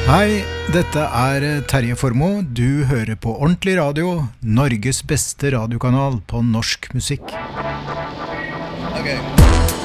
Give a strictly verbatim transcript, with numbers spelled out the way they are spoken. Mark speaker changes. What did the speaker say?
Speaker 1: Hei, dette er Terje Formoe. Du hører på Ordentlig Radio, Norges beste radiokanal på norsk musikk.
Speaker 2: Okay.